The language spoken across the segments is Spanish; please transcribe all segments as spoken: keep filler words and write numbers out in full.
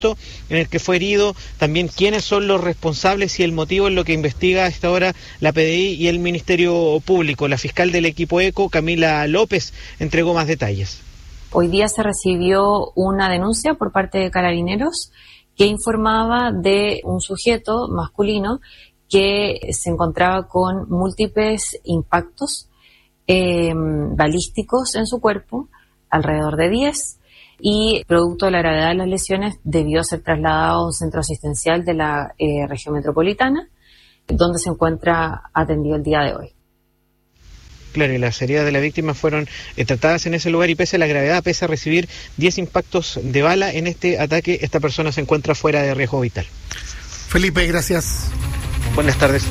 en el que fue herido, también quiénes son los responsables y el motivo en lo que investiga a esta hora la P D I y el Ministerio Público. La fiscal del equipo ECO, Camila López, entregó más detalles. Hoy día se recibió una denuncia por parte de Carabineros que informaba de un sujeto masculino que se encontraba con múltiples impactos eh, balísticos en su cuerpo, alrededor de diez, y producto de la gravedad de las lesiones debió ser trasladado a un centro asistencial de la eh, región metropolitana, donde se encuentra atendido el día de hoy. Claro, y las heridas de la víctima fueron eh, tratadas en ese lugar y pese a la gravedad, pese a recibir diez impactos de bala en este ataque, esta persona se encuentra fuera de riesgo vital. Felipe, gracias. Buenas tardes.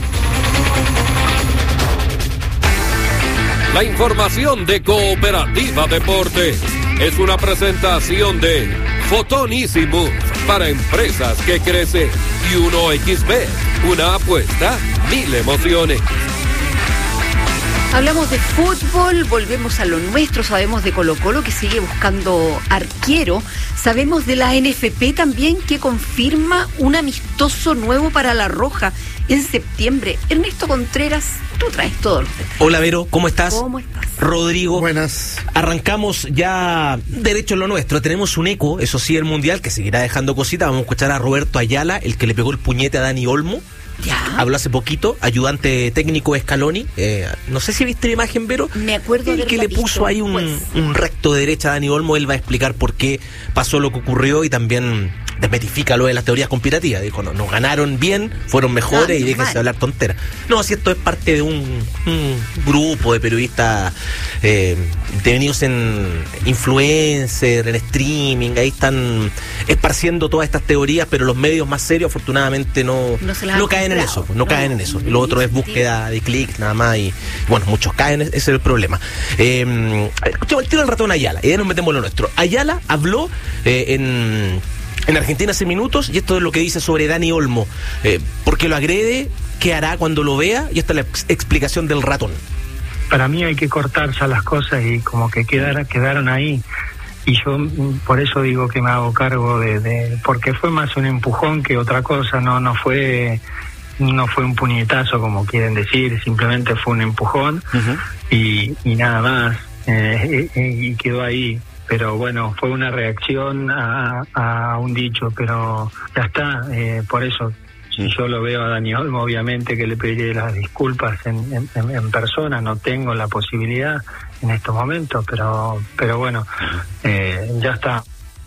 La información de Cooperativa Deporte es una presentación de Fotonísimo para empresas que crecen y uno equis bet, una apuesta, mil emociones. Hablamos de fútbol, volvemos a lo nuestro, sabemos de Colo-Colo que sigue buscando arquero, sabemos de la N F P también que confirma un amistoso nuevo para La Roja en septiembre. Ernesto Contreras, tú traes todo. Hola Vero, ¿cómo estás? ¿Cómo estás? Rodrigo. Buenas. Arrancamos ya derecho en lo nuestro, tenemos un eco, eso sí, el Mundial, que seguirá dejando cositas. Vamos a escuchar a Roberto Ayala, el que le pegó el puñete a Dani Olmo. Ya. Habló hace poquito, ayudante técnico de Scaloni. Eh, no sé si viste la imagen, Vero. Me acuerdo el que le puso visto, ahí un, pues. un recto de derecha a Dani Olmo. Él va a explicar por qué pasó lo que ocurrió y también desmitifica lo de las teorías conspirativas. Dijo, no, nos ganaron bien, fueron mejores ah, y déjense de hablar tonteras. No, si esto es parte de un, un grupo de periodistas eh, devenidos en influencer, en streaming, ahí están esparciendo todas estas teorías, pero los medios más serios afortunadamente no, no, no caen en eso, no, no caen en eso. Lo otro es búsqueda de clics nada más y bueno, muchos caen, ese es el problema. Eh, escuchamos el tiro del ratón Ayala y ya nos metemos en lo nuestro. Ayala habló eh, en... en Argentina hace minutos, y esto es lo que dice sobre Dani Olmo, eh, porque lo agrede, qué hará cuando lo vea, y esta es la ex- explicación del ratón. Para mí hay que cortar ya las cosas y como que quedar, quedaron ahí, y yo por eso digo que me hago cargo de, de porque fue más un empujón que otra cosa, no no fue no fue un puñetazo como quieren decir, simplemente fue un empujón uh-huh. y, y nada más, eh, y, y quedó ahí. Pero bueno, fue una reacción a, a un dicho, pero ya está, eh, por eso, si yo lo veo a Dani Olmo, obviamente que le pediré las disculpas en, en, en persona, no tengo la posibilidad en estos momentos, pero pero bueno, eh, ya está.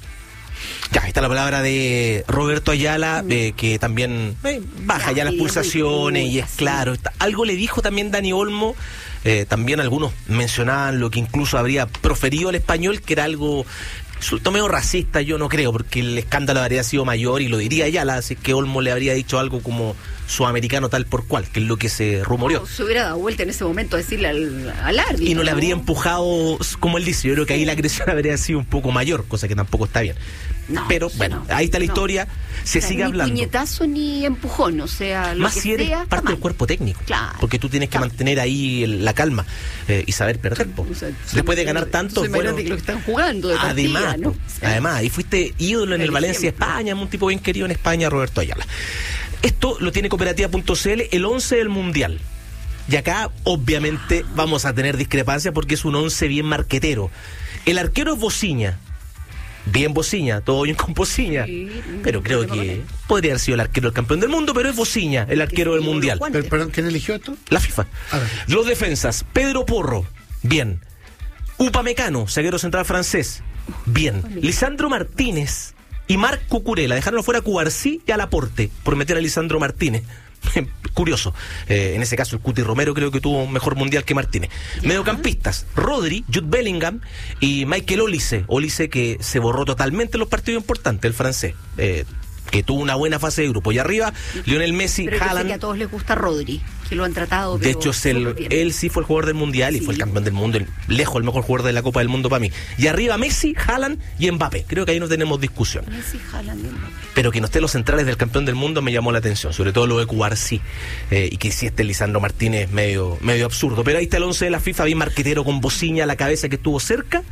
Ya, está la palabra de Roberto Ayala, eh, que también eh, baja ya, ya las pulsaciones y es claro. Está, algo le dijo también Dani Olmo. Eh, también algunos mencionaban lo que incluso habría proferido el español, que era algo resultó medio racista, yo no creo, porque el escándalo habría sido mayor y lo diría Ayala, así que Olmo le habría dicho algo como sudamericano tal por cual, que es lo que se rumoreó. No, se hubiera dado vuelta en ese momento a decirle al, al árbitro. Y no le habría empujado, como él dice, yo creo que ahí la agresión habría sido un poco mayor, cosa que tampoco está bien. No, pero bueno, no, ahí está la historia, no. se o sea, sigue ni hablando. Ni puñetazo ni empujón, o sea, lo más que si eres sea, parte del cuerpo técnico, claro, porque tú tienes que claro. mantener ahí el, la calma eh, y saber perder. O sea, después de ganar tanto, bueno, que lo que están jugando de además, partida, ¿no? O sea, además, y fuiste ídolo en el, el Valencia España, un tipo bien querido en España, Roberto Ayala. Esto lo tiene cooperativa punto c l, el once del Mundial. Y acá, obviamente, vamos a tener discrepancias porque es un once bien marquetero. El arquero es Bociña. Bien Bociña, todo bien con Bociña. Sí, pero creo que podría haber sido el arquero del campeón del mundo, pero es Bociña, el arquero del Mundial. Pero, perdón, ¿quién eligió esto? La FIFA. Los defensas, Pedro Porro, bien. Upamecano, zaguero central francés, bien. Lisandro Martínez y Marc Cucurella, dejaron fuera a Cubarsí y a Laporte por meter a Lisandro Martínez. Curioso, eh, en ese caso el Cuti Romero creo que tuvo un mejor mundial que Martínez. ¿Ya? Mediocampistas, Rodri, Jude Bellingham y Michael Olise. Olise que se borró totalmente en los partidos importantes, el francés, eh, que tuvo una buena fase de grupo. Y arriba, Lionel Messi, pero Haaland. Que a todos les gusta Rodri, que lo han tratado. De hecho, es el, él sí fue el jugador del mundial y sí. fue el campeón del mundo, el, lejos el mejor jugador de la Copa del Mundo para mí. Y arriba Messi, Haaland y Mbappé. Creo que ahí no tenemos discusión. Messi, Haaland y Mbappé. Pero que no estén los centrales del campeón del mundo me llamó la atención, sobre todo lo de Cubarsí, eh, y que si esté Lisandro Martínez medio, medio absurdo. Pero ahí está el once de la FIFA, bien marquetero con Bociña a la cabeza que estuvo cerca.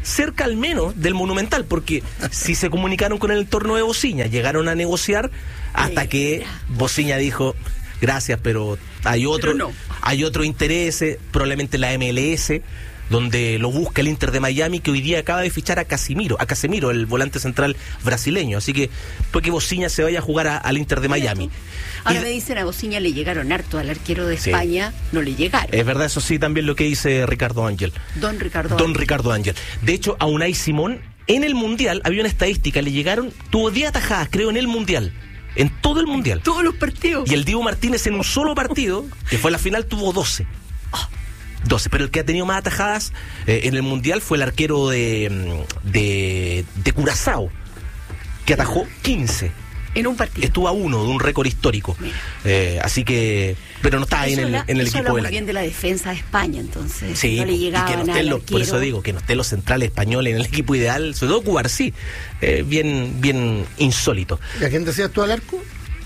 cerca al menos del Monumental, porque si se comunicaron con el entorno de Bociña, llegaron a negociar hasta que Bociña dijo, gracias, pero hay otro, pero no. hay otro interés, probablemente la M L S, donde lo busca el Inter de Miami, que hoy día acaba de fichar a Casimiro, a Casemiro, el volante central brasileño. Así que puede que Bociña se vaya a jugar a, al Inter de Miami. Ahora y, me dicen, a Bociña le llegaron harto, al arquero de sí. España no le llegaron. Es verdad, eso sí, también lo que dice Ricardo Ángel. Don Ricardo Don Ángel. Ricardo Ángel. De hecho, a Unai Simón, en el Mundial, había una estadística, le llegaron, tuvo diez atajadas, creo, en el Mundial. En todo el Mundial. Todos los partidos. Y el Dibu Martínez en un solo partido, que fue la final, tuvo doce. doce, pero el que ha tenido más atajadas eh, en el Mundial fue el arquero de, de, de Curazao, que atajó quince. En un partido. Estuvo a uno de un récord histórico. Eh, así que, pero no está ahí en el, la, en el eso equipo habla del muy año. bien de la defensa de España, entonces. Sí, no le y que llegaban no estén al los, por arquero. eso digo, que no estén los centrales españoles en el equipo ideal, sobre todo Cubarsí, eh, bien, bien insólito. ¿Y a quién decías tú al arco?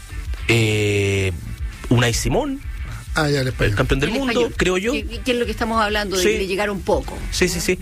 Eh, Unai Simón, Ah, ya, el español. el campeón del El mundo, español, creo yo. Que, que es lo que estamos hablando, de Sí. que le llegaron poco. Sí, sí, sí.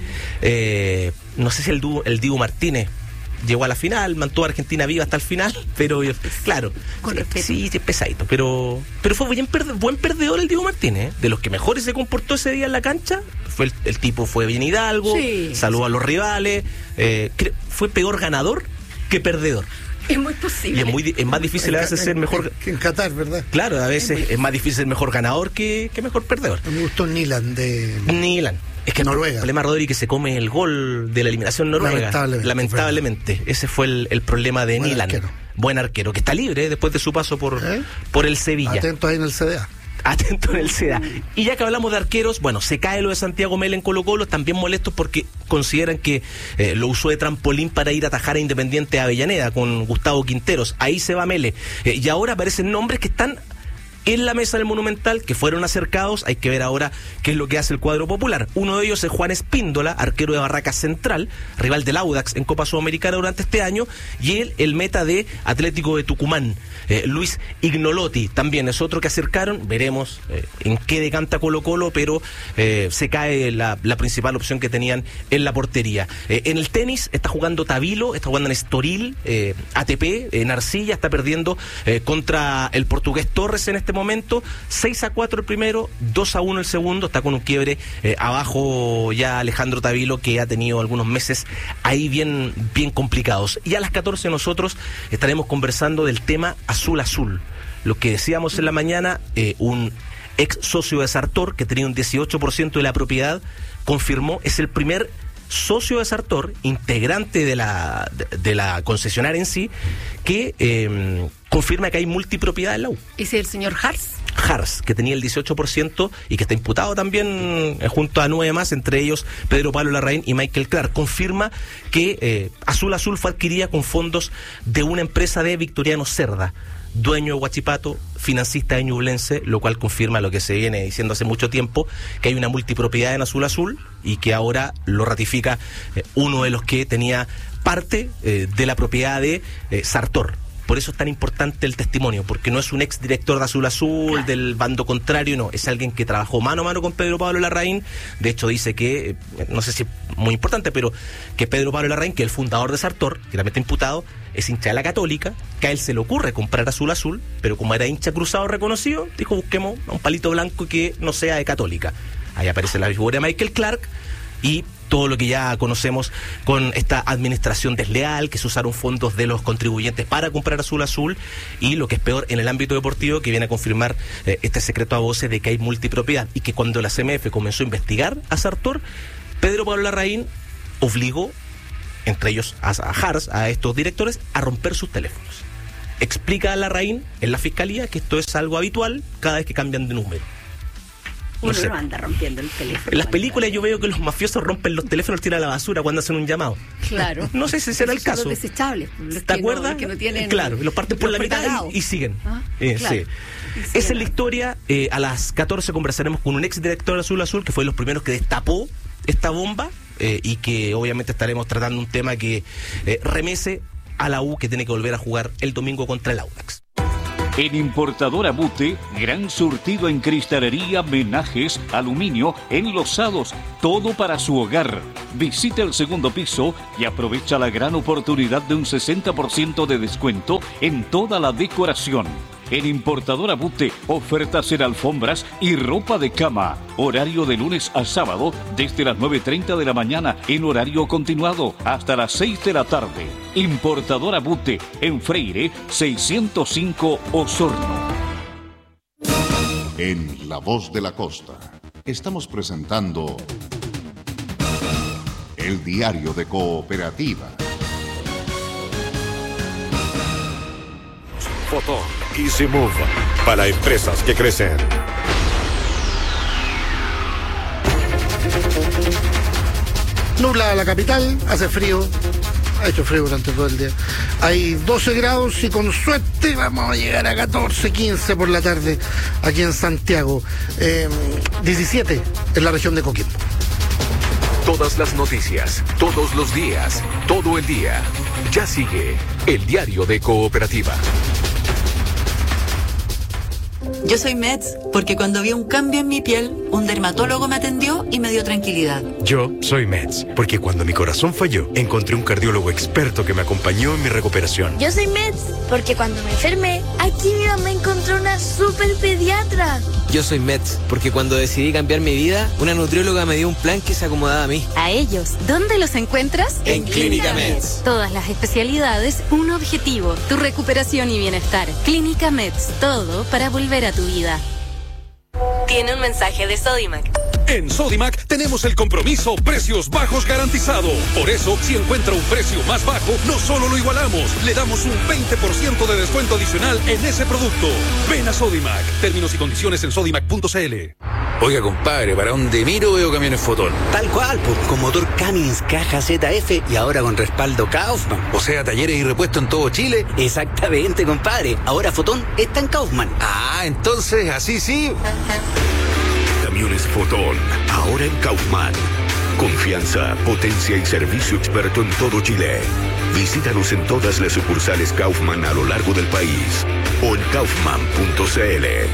Eh, no sé si el Dibu, el Dibu Martínez llegó a la final, mantuvo a Argentina viva hasta el final, pero claro, Con sí, respeto. sí, sí, es pesadito, pero pero fue buen, perde, buen perdedor el Dibu Martínez, ¿eh? De los que mejores se comportó ese día en la cancha, fue el, el tipo fue bien hidalgo, Sí. saludó a los rivales, eh, cre- fue peor ganador que perdedor. Es muy posible. Y es, muy, es más difícil a veces ser mejor... Que en Qatar, ¿verdad? Claro, a veces es más difícil ser mejor ganador que, que mejor perdedor. Me gustó Nilan de Nilan. Es que Noruega. el problema, Rodri, que se come el gol de la eliminación noruega. Lamentablemente. Lamentablemente. Ese fue el, el problema de Buen Nilan. arquero. Buen arquero, que está libre después de su paso por, ¿Eh? por el Sevilla. Atento ahí en el C D A. Atento en el C D A. Y ya que hablamos de arqueros, bueno, se cae lo de Santiago Mel en Colo-Colo, están bien molestos porque consideran que eh, lo usó de trampolín para ir a atajar a Independiente de Avellaneda con Gustavo Quinteros. Ahí se va Mele. Eh, y ahora aparecen nombres que están en la mesa del Monumental, que fueron acercados. Hay que ver ahora qué es lo que hace el cuadro popular. Uno de ellos es Juan Espíndola, arquero de Barracas Central, rival del Audax en Copa Sudamericana durante este año, y él, el meta de Atlético de Tucumán, eh, Luis Ignolotti, también es otro que acercaron. Veremos eh, en qué decanta Colo Colo, pero eh, se cae la, la principal opción que tenían en la portería. Eh, en el tenis está jugando Tabilo, está jugando en Estoril, eh, A T P, en Arcilla, está perdiendo eh, contra el portugués Torres en este momento, seis a cuatro el primero, dos a uno el segundo, está con un quiebre eh, abajo ya Alejandro Tabilo, que ha tenido algunos meses ahí bien, bien complicados. Y a las catorce nosotros estaremos conversando del tema Azul Azul, lo que decíamos en la mañana, eh, un ex socio de Sartor que tenía un dieciocho por ciento de la propiedad, confirmó, es el primer socio de Sartor, integrante de la, de, de la concesionaria en sí, que eh, confirma que hay multipropiedad en la U. ¿Ese es el señor Hars? Hars, que tenía el dieciocho por ciento y que está imputado también eh, junto a nueve más, entre ellos Pedro Pablo Larraín y Michael Clark. Confirma que eh, Azul Azul fue adquirida con fondos de una empresa de Victoriano Cerda, dueño de Huachipato, financista de Ñublense, lo cual confirma lo que se viene diciendo hace mucho tiempo, que hay una multipropiedad en Azul Azul y que ahora lo ratifica eh, uno de los que tenía parte eh, de la propiedad de eh, Sartor. Por eso es tan importante el testimonio, porque no es un ex director de Azul Azul, claro, del bando contrario, no, es alguien que trabajó mano a mano con Pedro Pablo Larraín. De hecho dice que, no sé si es muy importante, pero que Pedro Pablo Larraín, que es el fundador de Sartor, que también está imputado, es hincha de la Católica, que a él se le ocurre comprar Azul Azul, pero como era hincha cruzado reconocido, dijo, busquemos un palito blanco que no sea de Católica. Ahí aparece la figura de Michael Clark y todo lo que ya conocemos con esta administración desleal, que se usaron fondos de los contribuyentes para comprar Azul Azul, y lo que es peor en el ámbito deportivo, que viene a confirmar eh, este secreto a voces de que hay multipropiedad, y que cuando la C M F comenzó a investigar a Sartor, Pedro Pablo Larraín obligó, entre ellos a, a Hars, a estos directores, a romper sus teléfonos. Explica a Larraín en la fiscalía que esto es algo habitual cada vez que cambian de número. Uno No sé. no anda rompiendo el teléfono. En las películas yo veo que los mafiosos rompen los teléfonos, tiran a la basura cuando hacen un llamado. Claro. No sé si será el Esos son caso. Los desechables. Los ¿Te que acuerdas? No, los que no tienen, claro, y los parten por los la mitad preparados. y, y siguen. ¿Ah? Eh, Claro. sí. Y Esa siguen. es la historia. Eh, a las catorce conversaremos con un ex director de Azul Azul, que fue de los primeros que destapó esta bomba, eh, y que obviamente estaremos tratando un tema que eh, remece a la U, que tiene que volver a jugar el domingo contra el Audax. En Importadora Bute, gran surtido en cristalería, menajes, aluminio, enlosados, todo para su hogar. Visita el segundo piso y aprovecha la gran oportunidad de un sesenta por ciento de descuento en toda la decoración. En Importadora Bute, ofertas en alfombras y ropa de cama. Horario de lunes a sábado desde las nueve y treinta de la mañana en horario continuado hasta las seis de la tarde. Importadora Bute, en Freire seiscientos cinco, Osorno. En La Voz de la Costa estamos presentando el diario de Cooperativa. Fotón Easy Move para empresas que crecen. Nubla la capital, hace frío. Ha hecho frío durante todo el día. Hay doce grados y con suerte vamos a llegar a catorce, quince por la tarde aquí en Santiago. Eh, diecisiete en la región de Coquimbo. Todas las noticias, todos los días, todo el día. Ya sigue el diario de Cooperativa. Yo soy Meds porque cuando vi un cambio en mi piel, un dermatólogo me atendió y me dio tranquilidad. Yo soy Meds porque cuando mi corazón falló, encontré un cardiólogo experto que me acompañó en mi recuperación. Yo soy Meds porque cuando me enfermé, aquí mi mamá encontró una super pediatra. Yo soy Meds porque cuando decidí cambiar mi vida, una nutrióloga me dio un plan que se acomodaba a mí. A ellos, ¿dónde los encuentras? En Clínica Meds. Todas las especialidades, un objetivo, tu recuperación y bienestar. Clínica Meds, todo para volver a tu vida. Tiene un mensaje de Sodimac. En Sodimac tenemos el compromiso precios bajos garantizado. Por eso, si encuentra un precio más bajo, no solo lo igualamos, le damos un veinte por ciento de descuento adicional en ese producto. Ven a Sodimac. Términos y condiciones en sodimac punto c l. Oiga, compadre, ¿para dónde miro veo camiones Fotón? Tal cual, pues, con motor Cummins, caja Z F y ahora con respaldo Kaufman. O sea, talleres y repuestos en todo Chile. Exactamente, compadre. Ahora Fotón está en Kaufman. Ah, entonces, así sí. Camiones Fotón, ahora en Kaufman. Confianza, potencia y servicio experto en todo Chile. Visítanos en todas las sucursales Kaufman a lo largo del país o en kaufman punto c l.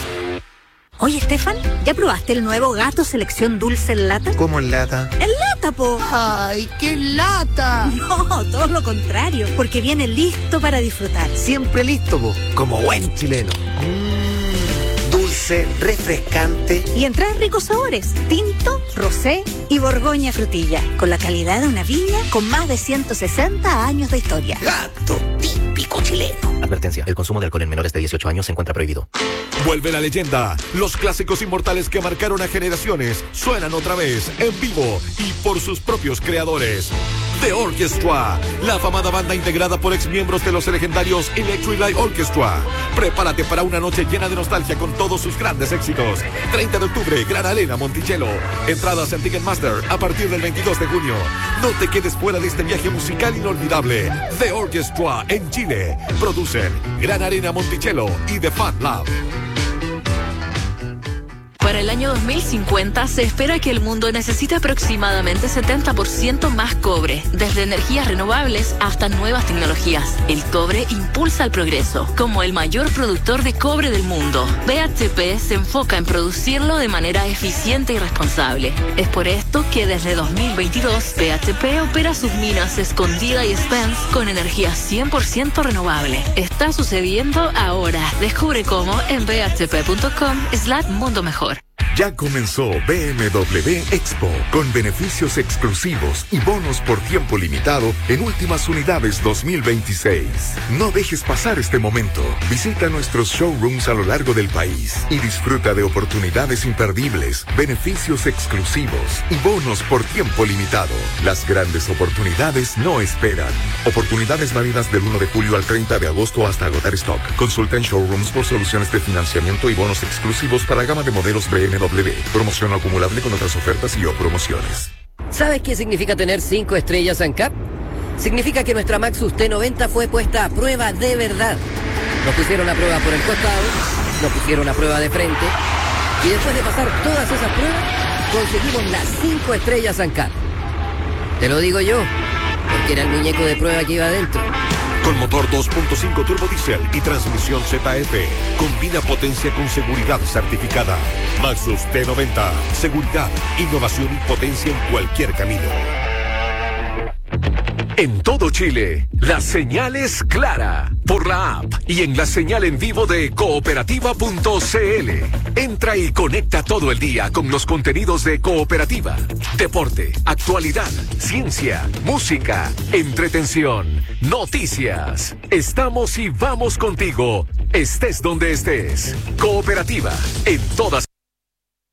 Oye, Estefan, ¿ya probaste el nuevo Gato Selección Dulce en lata? ¿Cómo en lata? ¡En lata, po! ¡Ay, qué lata! No, todo lo contrario, porque viene listo para disfrutar. Siempre listo, po, como buen chileno. Mmm, dulce, refrescante. Y en tres ricos sabores, tinto, rosé y borgoña frutilla, con la calidad de una viña con más de ciento sesenta años de historia. Gato típico chileno. Advertencia, el consumo de alcohol en menores de dieciocho años se encuentra prohibido. Vuelve la leyenda. Los clásicos inmortales que marcaron a generaciones suenan otra vez en vivo y por sus propios creadores. The Orchestra, la afamada banda integrada por exmiembros de los legendarios Electric Light Orchestra. Prepárate para una noche llena de nostalgia con todos sus grandes éxitos. treinta de octubre, Gran Arena, Monticello. Entradas en Ticketmaster a partir del veintidós de junio. No te quedes fuera de este viaje musical inolvidable. The Orchestra en Chile. Producen Gran Arena, Monticello y The Fat Lab. Para el año dos mil cincuenta se espera que el mundo necesite aproximadamente setenta por ciento más cobre, desde energías renovables hasta nuevas tecnologías. El cobre impulsa el progreso. Como el mayor productor de cobre del mundo, B H P se enfoca en producirlo de manera eficiente y responsable. Es por esto que desde dos mil veintidós B H P opera sus minas Escondida y Spence con energía cien por ciento renovable. Está sucediendo ahora. Descubre cómo en b h p punto com slash mundo mejor. Ya comenzó B M W Expo, con beneficios exclusivos y bonos por tiempo limitado en últimas unidades dos mil veintiséis. No dejes pasar este momento. Visita nuestros showrooms a lo largo del país y disfruta de oportunidades imperdibles, beneficios exclusivos y bonos por tiempo limitado. Las grandes oportunidades no esperan. Oportunidades válidas del uno de julio al treinta de agosto hasta agotar stock. Consulta en showrooms por soluciones de financiamiento y bonos exclusivos para gama de modelos B M W. Promoción acumulable con otras ofertas y o promociones. ¿Sabes qué significa tener cinco estrellas ANCAP? Significa que nuestra Maxus T noventa fue puesta a prueba de verdad. Nos pusieron a prueba por el costado, nos pusieron a prueba de frente, y después de pasar todas esas pruebas, conseguimos las cinco estrellas ANCAP. Te lo digo yo, porque era el muñeco de prueba que iba adentro. Con motor dos punto cinco turbo diésel y transmisión Z F. Combina potencia con seguridad certificada. Maxus T noventa. Seguridad, innovación y potencia en cualquier camino. En todo Chile, la señal es clara. Por la app y en la señal en vivo de cooperativa punto c l. Entra y conecta todo el día con los contenidos de Cooperativa. Deporte, actualidad, ciencia, música, entretención, noticias. Estamos y vamos contigo, estés donde estés. Cooperativa, en todas